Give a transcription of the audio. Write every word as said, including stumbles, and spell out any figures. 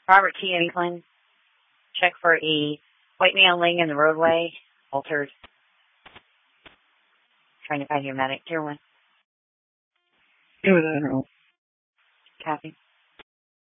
Robert T. Inkling. Check for a white male laying in the roadway. Altered. Trying to find your medic. Tier one. It was Admiral. Copy.